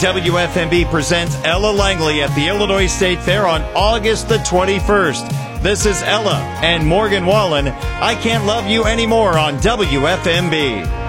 WFMB presents Ella Langley at the Illinois State Fair on August the 21st. This is Ella and Morgan Wallen. I Can't Love You Anymore on WFMB.